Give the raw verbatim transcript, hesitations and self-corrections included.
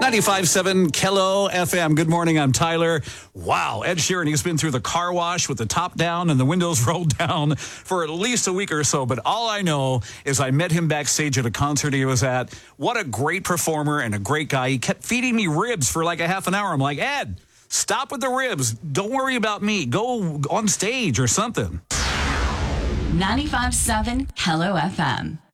ninety-five point seven Kello F M. Good morning, I'm Tyler. Wow, Ed Sheeran, he's been through the car wash with the top down and the windows rolled down for at least a week or so. But all I know is I met him backstage at a concert he was at. What a great performer and a great guy. He kept feeding me ribs for like a half an hour. I'm like, Ed, stop with the ribs. Don't worry about me. Go on stage or something. ninety-five point seven Kello F M.